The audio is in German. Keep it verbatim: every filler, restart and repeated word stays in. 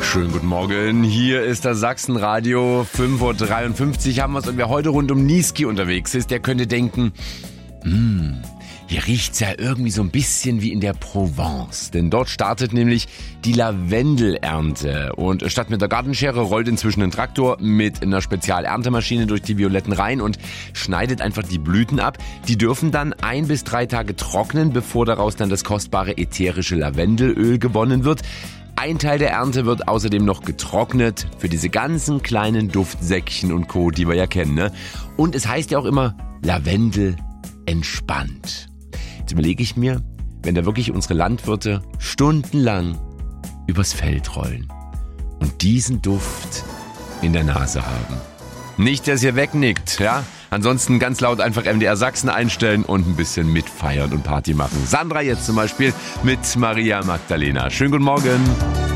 Schönen guten Morgen, hier ist das Sachsenradio, fünf Uhr dreiundfünfzig haben wir es und wer heute rund um Niesky unterwegs ist, der könnte denken, hm, hier riecht's ja irgendwie so ein bisschen wie in der Provence, denn dort startet nämlich die Lavendelernte und statt mit der Gartenschere rollt inzwischen ein Traktor mit einer Spezialerntemaschine durch die violetten Reihen und schneidet einfach die Blüten ab. Die dürfen dann ein bis drei Tage trocknen, bevor daraus dann das kostbare ätherische Lavendelöl gewonnen wird. Ein Teil der Ernte wird außerdem noch getrocknet für diese ganzen kleinen Duftsäckchen und Co., die wir ja kennen, ne? Und es heißt ja auch immer, Lavendel entspannt. Jetzt überlege ich mir, wenn da wirklich unsere Landwirte stundenlang übers Feld rollen und diesen Duft in der Nase haben. Nicht, dass ihr wegnickt, ja? Ansonsten ganz laut einfach M D R Sachsen einstellen und ein bisschen mitfeiern und Party machen. Sandra jetzt zum Beispiel mit Maria Magdalena. Schönen guten Morgen.